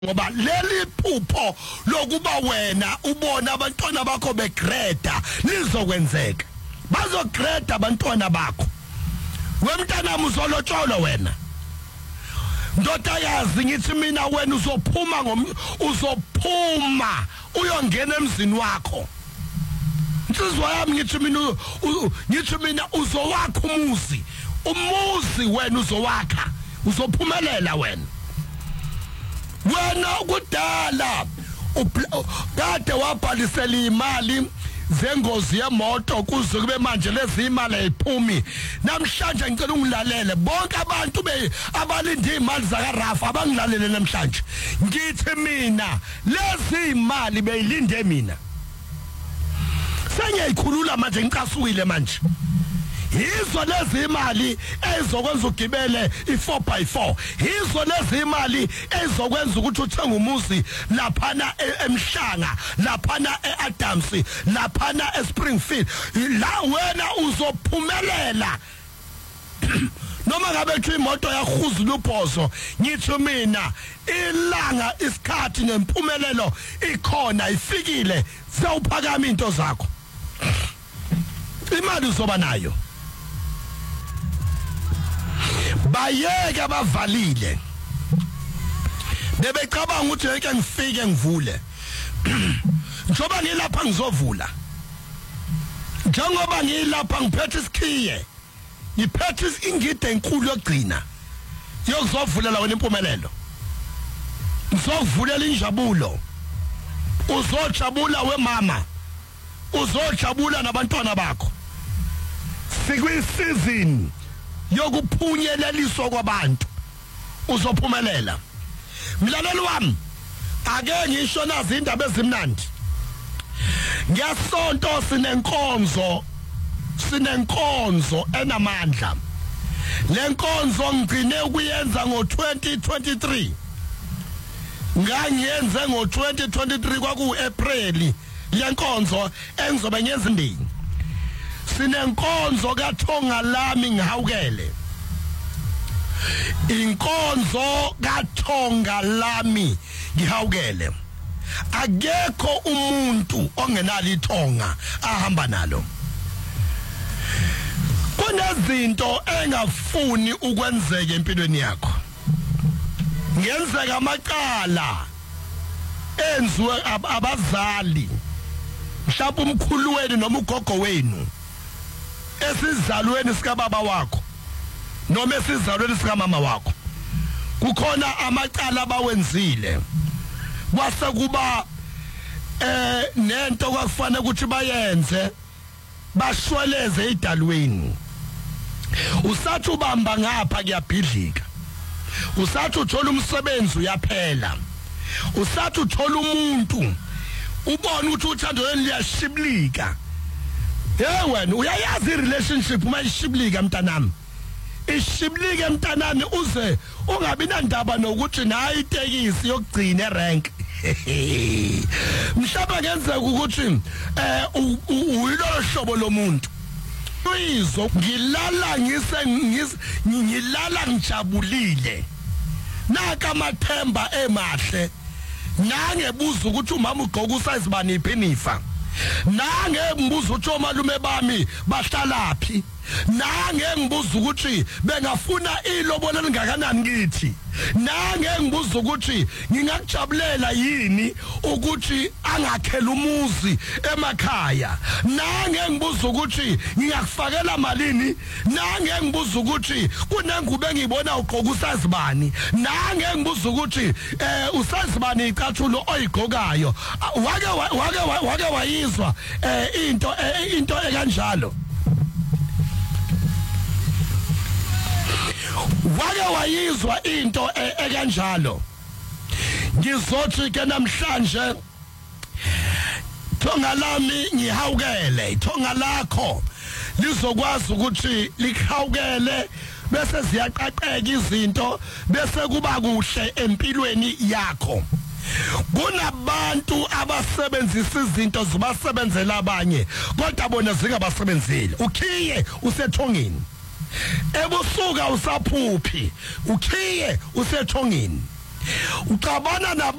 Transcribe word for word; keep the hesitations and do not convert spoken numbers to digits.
ngoba leli phupho lokuba wena ubona abantwana bakho begreda lizokwenzeka bazogreda abantwana bakho wemntana uzolotsholwa wena ndoda yazi ngithi mina wena uzophuma ngom uzophuma uyongena emzini wakho insizwa yami ngithi mina ngithi mina uzowakha umuzi umuzi wena uzowakha uzophumelela wena wena kudala kade wabhalisela imali zengozi yemoto kuze kube manje lezi imali ayiphumi namhlanje ngicela ungilalele bonke abantu be abalinde imali zakaRafa abangilalele namhlanje ngithi mina lezi imali beyilinde mina sengiyikhulula manje ngicasukile manje hizo lezi imali ezokwenza ugibele i4 by four hizo lezi imali ezokwenza ukuthi uthenga umuzi laphana eMhlanga laphana eAdams laphana eSpringfield la wena uzophumelela noma ngabe ethi imoto yakhuzula uphoso ngithi mina ilanga isikhathi nempumelelo ikhona ifikile sewuphakama into zakho imali uzoba nayo bayeke bavalile bebecabanga ukuthi yeke ngifike ngivule njoba ngilapha ngizovula njengoba ngilapha ngiphethe isikhiye ngiphethe ingide enkulu yogcina yokuzovulela wena impumelelo ngizovulela injabulo uzojabula wemama uzojabula nabantwana bakho sikwisizini yokuphunyeleliswa kwabantu uzophumelela mlaleli wami ake ngisho nazi indaba ezimnandi ngesonto sinenkonzo sinenkonzo enamandla lenkonzo ngicine ukuyenza ngo twenty twenty-three ngangiyenze ngo twenty twenty-three kwaku April lenkonzo engizobe ngenza indini sinenkonzo kaThonga lami ngihawukele inkonzo kaThonga lami ngihawukele akekho umuntu ongenalo ithonga ahamba nalo kunezinto engafuni ukwenzeka empilweni yakho ngenzeka amaqala enziwe abazali mhlawumbe umkhulu wenu noma ugogo wenu esizalweni sika baba wakho noma esizalweni sika mama wakho kukhona amacala abawenzile kwase kuba eh nento kwakufanele ukuthi bayenze bashweleze idalweni usathi ubamba ngapha kuyabhidlika usathi uthola umsebenzi uyaphela usathi uthola umuntu ubona ukuthi uthando lweni liyashiblika hey wena uyayazi relationship mayishiblika mntanami ishiblike mntanami uze ungabi nandaba nokuthi nayi itekisi yokugcina erank mhlawumbe ngenzeka ukuthi eh uyilolo hlobo lomuntu uyizwa ngilala ngise ngilala ngijabulile naka amathemba emahle nangebuza ukuthi umama ugqoka usize bani iphinifa nange ngibuza ukuthi omalume bami bahlalaphi nange ngibuza ukuthi bengafuna ilobola lingakanani kithi nange ngibuza ukuthi ngingakujabulela yini ukuthi angakhela umuzi emakhaya nange ngibuza ukuthi ngingakufakela malini nange ngibuza ukuthi kunengube engibona ugqoka usazibani nange ngibuza ukuthi eh usazibani icathulo oyigqokayo wake wake wake wayizwa eh into into ekanjalo wake wayizwa into ekanjalo ngizothi ke namhlanje Thonga lami ngihawukele ithonga lakho lizokwazi ukuthi likhawukele bese ziyaqaqeka izinto bese kuba kuhle empilweni yakho kunabantu abasebenzisa izinto zibasebenzela abanye kodwa bona zingabasebenzeli ukhiye usethongeni ebusuka usaphuphi ukhiye usethongeni uxabana